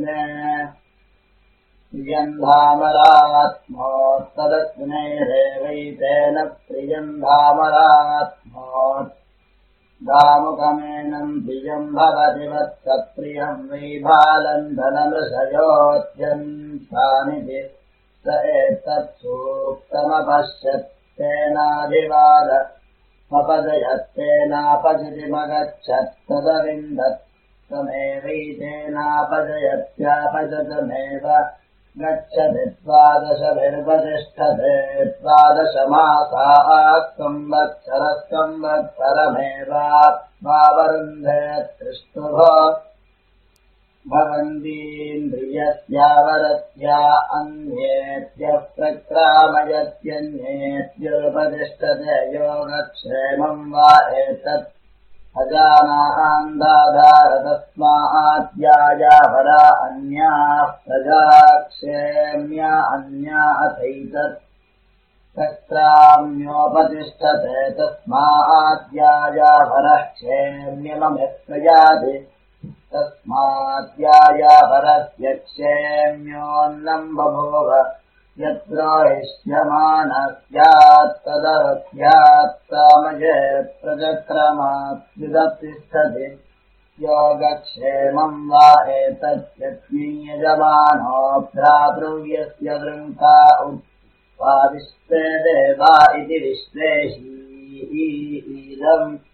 प्रियन्धामरात्मोत्तदग्नेरेवैतेन प्रियन्धामरात्मोत् दामुकमेनम् प्रियम् भवति वत्सप्रियम् वै बालन्धनमृषयोऽत्यन्तानिति स एतत्सूक्तमपश्यत्तेनादिवादमपजयत्तेनापजतिमगच्छत्तदविन्दत् तमेवैतेनापजयत्यापजतमेव गच्छति द्वादशभिर्वतिष्ठते द्वादशमासाः संवत्सरः संवत्सरमेवावरुन्धे तिष्ठुभो भवन्तीन्द्रियस्यावरत्या अन्येभ्यः प्रक्रामयत्यन्येभ्योपतिष्ठते योगक्षेमम् वा एतत् अजानान्दाधार तस्माद्यायावरा अन्याः प्रजाक्षेम्या अन्या अथैतत् तत्राम्योपतिष्ठते तस्माद्यायावरः क्षेम्यममिः प्रयाति तस्माद्यायावरस्य क्षेम्योऽन्नम् बभूव यद्रोहिष्यमानः स्यात् तदस्यात्सामये प्रचक्रमात्युदतिष्ठति योगक्षेमम् वा एतद्यज्ञयजमानो भ्रातृव्यस्य वृङ्का उत्पादिष्टे देवा इति विश्लेषीदम्